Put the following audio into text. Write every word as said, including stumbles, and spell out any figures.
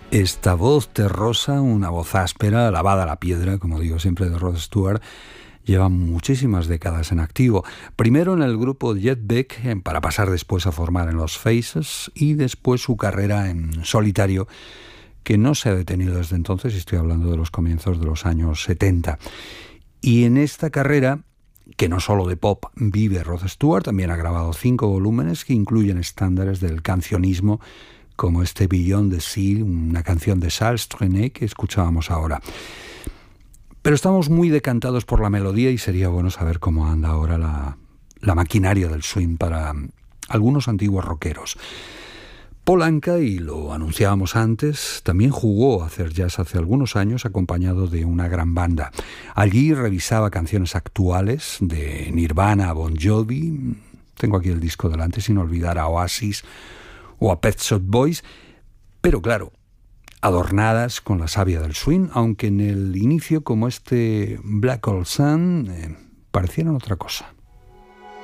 Esta voz terrosa, una voz áspera, lavada a la piedra, como digo siempre, de Rod Stewart, lleva muchísimas décadas en activo. Primero en el grupo Jet Beck, para pasar después a formar en los Faces, y después su carrera en solitario, que no se ha detenido desde entonces, estoy hablando de los comienzos de los años setenta. Y en esta carrera, que no solo de pop vive Rod Stewart, también ha grabado cinco volúmenes que incluyen estándares del cancionismo, como este Beyond the Sea, una canción de Charles Trenet que escuchábamos ahora. Pero estamos muy decantados por la melodía y sería bueno saber cómo anda ahora la, la maquinaria del swing para algunos antiguos rockeros. Paul Anka, y lo anunciábamos antes, también jugó a hacer jazz hace algunos años acompañado de una gran banda. Allí revisaba canciones actuales de Nirvana a Bon Jovi, tengo aquí el disco delante sin olvidar a Oasis o a Pet Shop Boys, pero claro, adornadas con la savia del swing, aunque en el inicio, como este Black Hole Sun, eh, parecieran otra cosa.